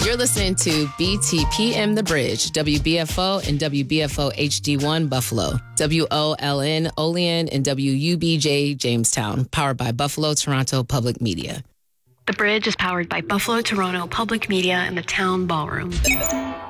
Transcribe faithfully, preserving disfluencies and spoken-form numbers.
You're listening to B T P M The Bridge, W B F O and W B F O H D one Buffalo, W O L N Olean, and W U B J Jamestown, powered by Buffalo Toronto Public Media. The Bridge is powered by Buffalo Toronto Public Media and the Town Ballroom.